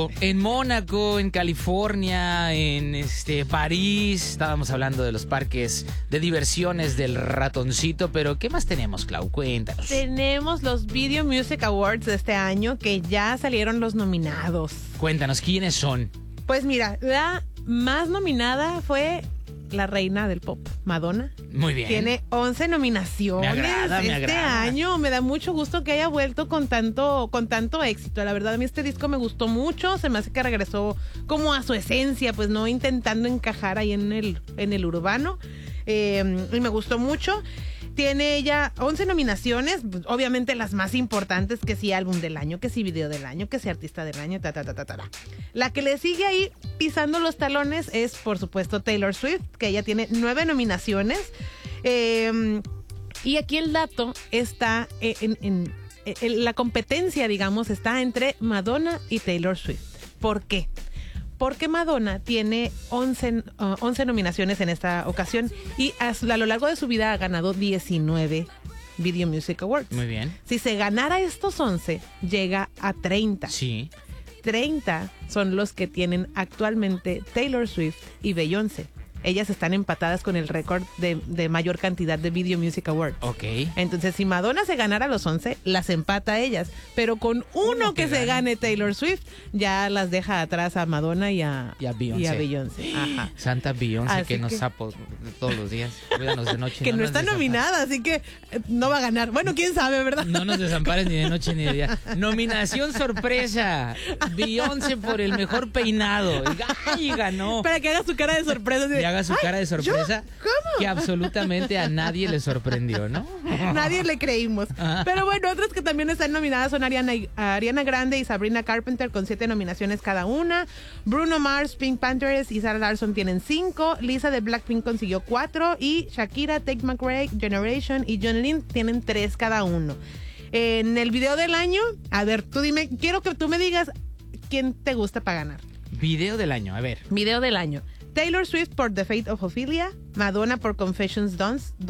México, en Mónaco, en California, en París. Estábamos hablando de los parques de diversiones del ratoncito, pero ¿qué más tenemos, Clau? Cuéntanos. Tenemos los Video Music Awards de este año, que ya salieron los nominados. Cuéntanos, ¿quiénes son? Pues mira, la más nominada fue la reina del pop, Madonna. Muy bien. Tiene 11 nominaciones Me agrada. año. Me da mucho gusto que haya vuelto con tanto éxito. La verdad, a mí este disco me gustó mucho. Se me hace que regresó como a su esencia, pues no intentando encajar ahí en el urbano. Y me gustó mucho. Tiene ella 11 nominaciones, obviamente las más importantes, que sí álbum del año, que sí video del año, que sí artista del año, La que le sigue ahí pisando los talones es, por supuesto, Taylor Swift, que ella tiene 9 nominaciones. Y aquí el dato está en la competencia, digamos, está entre Madonna y Taylor Swift. ¿Por qué? Porque Madonna tiene 11 nominaciones en esta ocasión y a lo largo de su vida ha ganado 19 Video Music Awards. Muy bien. Si se ganara estos 11, llega a 30. Sí. 30 son los que tienen actualmente Taylor Swift y Beyoncé. Ellas están empatadas con el récord de mayor cantidad de Video Music Awards. Ok. Entonces, si Madonna se ganara los 11, las empata a ellas. Pero con uno que se gane Taylor Swift, ya las deja atrás a Madonna y a Beyoncé. Ajá. Santa Beyoncé, Así que nos que- sapo todos los días. Cuídanos de noche. Que no nos está desampares. nominada, así que no va a ganar. Bueno, quién sabe, ¿verdad? No nos desampares ni de noche ni de día. Nominación sorpresa. Beyoncé por el mejor peinado. ¡Ay, ganó! Para que haga su cara de sorpresa. así de, Y haga su "Ay, cara de sorpresa. ¿cómo?" Que absolutamente a nadie le sorprendió, ¿no? Nadie le creímos. Pero bueno, otras que también están nominadas son Ariana Grande y Sabrina Carpenter con 7 nominaciones cada una. Bruno Mars, Pink Panthers y Sarah Larson tienen 5. Lisa de Blackpink consiguió 4. Y Shakira, Tate McRae, Generation y John Lynn tienen 3 cada uno. En el video del año, a ver, tú dime, quiero que tú me digas quién te gusta para ganar. Video del año, a ver. Video del año. Taylor Swift por The Fate of Ophelia, Madonna por Confessions Done,